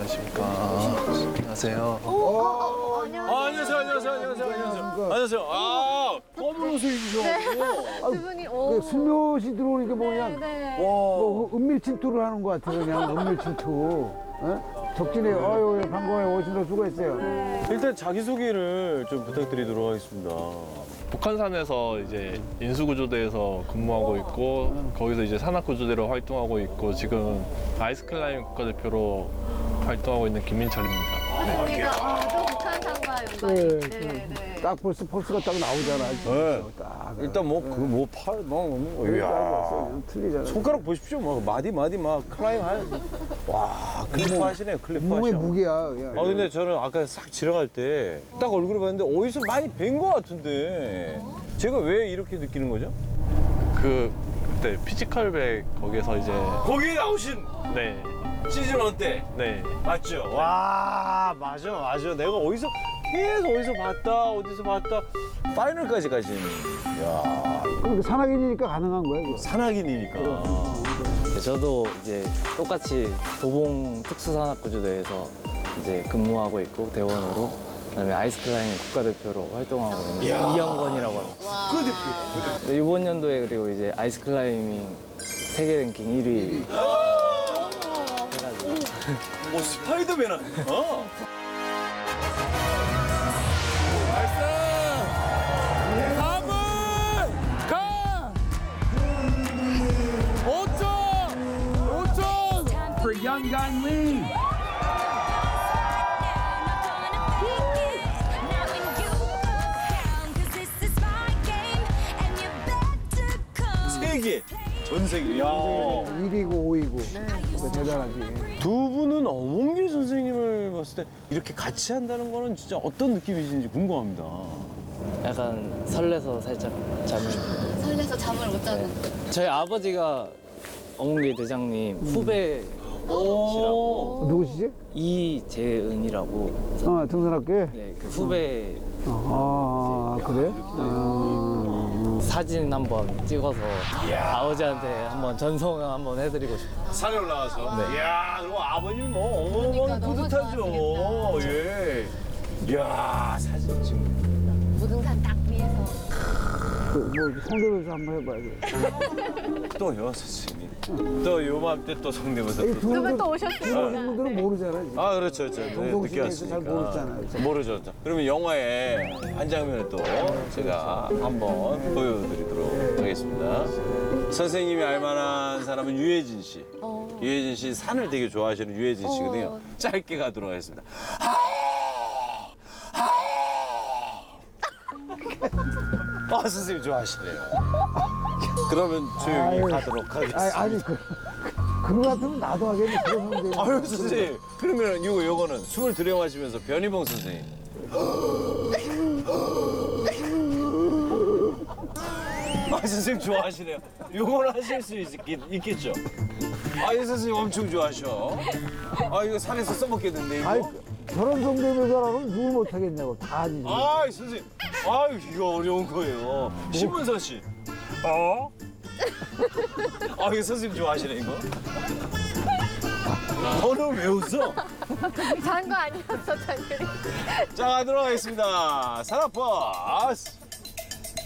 안녕하십니까. 안녕하세요. 안녕하세요. 아, 검은 옷을 입으셔가지고. 두 분이 슬며시 들어오니까 뭐 그냥 네. 뭐 은밀 침투를 하는 것 같아요. 그냥 은밀 침투. 적진에 아유 반가워요. 오신다 수고했어요. 일단 자기소개를 좀 부탁드리도록 하겠습니다. 북한산에서 이제 인수구조대에서 근무하고 있고 거기서 이제 산악구조대로 활동하고 있고 지금 아이스클라이밍 국가대표로 활동하고 있는 김민철입니다. 우리가 또 북한산과 연관이. 네, 네. 딱 벌써 펄스가 딱 나오잖아. 네. 딱. 일단 이야. 틀리잖아. 손가락 보십시오. 마디 막 클라임 와, 클리프 하시네요. 클리프 몸의 하시네. 무게야. 그냥. 근데 저는 아까 싹 지나갈 때 딱 얼굴을 봤는데 어디서 많이 뵌 것 같은데 제가 왜 이렇게 느끼는 거죠? 그때 피지컬백 거기서 이제 거기에 나오신 네. 시즌 1 때 네. 맞죠? 와, 맞아. 내가 계속 어디서 봤다. 파이널까지 가신. 야, 그러니까 산악인이니까 가능한 거야. 그거. 산악인이니까. 네, 저도 이제 똑같이 도봉 특수산악구조대에서 이제 근무하고 있고 대원으로 그다음에 아이스클라이밍 국가대표로 활동하고 있는 이영건이라고 합니다. 국가대표. 네, 이번 연도에 그리고 이제 아이스클라이밍 세계 랭킹 1위 해가지고 스파이더맨 어? For young gun Lee. 세계 전 세계. 야. 1위고 5위고. 그러니까 대단하지. 두 분은 어몽길 선생님을 봤을 때 이렇게 같이 한다는 거는 진짜 어떤 느낌이신지 궁금합니다. 약간 설레서 살짝 잠을 설레서 잠을 못 자는. 저희 아버지가 어몽길 대장님 후배시라고 누구시지? 이재은이라고 등산학교에? 네, 그 후배 그래? 사진 한번 찍어서 아버지한테 한번 전송 한번 해드리고 싶어요. 산에 올라가서. 네. 이야, 그리고 아버님 뭐 어마어마하게 그러니까 너무 뿌듯하죠. 좋아하시겠다. 예. 이야, 사진 찍는. 무등산 딱 위에서. 뭐 성대모사 한번 해봐야 돼. 또요, 선생님. 또 요맘때 또 성대모사 이 또. 두 그러면 또 분들, 오셨어요. 분들은 모르잖아. 지금. 아, 그렇죠. 네, 늦게 동동시대에서 잘 왔으니까. 모르잖아요. 모르죠. 그러면 영화의 한 장면을 또 제가 한번 보여드리도록 하겠습니다. 선생님이 알만한 사람은 유해진 씨. 유해진 씨 산을 되게 좋아하시는 유해진 씨거든요. 짧게 가도록 하겠습니다. 선생님 좋아하시네요. 그러면 조용히 아유. 가도록 하겠습니다. 아니, 그거 같으면 나도 하겠네. 그런 성대. 아유, 선생님. 그러면 요거는 숨을 들여마시면서 변희봉 선생님. 선생님 좋아하시네요. 요걸 하실 수 있겠죠? 이 선생님 엄청 좋아하셔. 이거 산에서 써먹겠는데, 이거? 아니, 저런 성대모사라면 누굴 못하겠냐고. 다 하지. 선생님. 이거 어려운 거예요. 신문선 씨. 이거 선생님 좋아하시네, 이거? 너는 왜 웃어? 잔 거 아니었어, 잔들이. 자, 가도록 하겠습니다. 산악버스.